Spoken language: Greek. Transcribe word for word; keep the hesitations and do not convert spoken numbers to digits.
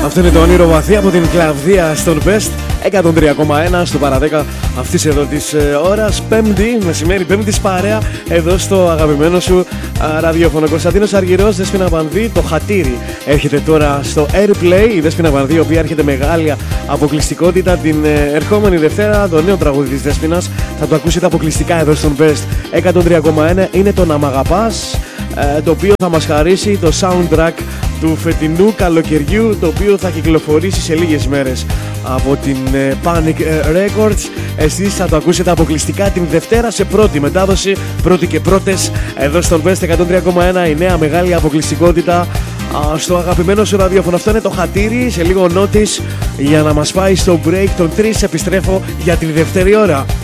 Αυτό είναι το όνειρο βαθύ από την Κλαβδία στον Best εκατόν τρία κόμμα ένα στο παραδέκα αυτής εδώ της ε, ώρας. Πέμπτη, μεσημέρι, πέμπτη παρέα εδώ στο αγαπημένο σου α, ραδιόφωνο. Κωνσταντίνος Αργυρός, Δέσποινα Βανδύ, το χατήρι έρχεται τώρα στο Airplay. Η Δέσποινα Βανδύ, η οποία έρχεται μεγάλη αποκλειστικότητα την ε, ερχόμενη Δευτέρα. Το νέο τραγούδι της Δέσποινας θα το ακούσετε αποκλειστικά εδώ στον Best εκατόν τρία κόμμα ένα. Είναι το Να Μ' Αγαπάς, ε, το οποίο θα μας χαρίσει το soundtrack του φετινού καλοκαιριού, το οποίο θα κυκλοφορήσει σε λίγες μέρες από την ε, Panic Records. Εσείς θα το ακούσετε αποκλειστικά την Δευτέρα σε πρώτη μετάδοση, πρώτη και πρώτες εδώ στον Best εκατόν τρία κόμμα ένα. Η νέα μεγάλη αποκλειστικότητα α, στο αγαπημένο σου ραδιόφωνο. Αυτό είναι το χατήρι, σε λίγο notice για να μας πάει στο break των τρεις. Επιστρέφω για τη δεύτερη ώρα.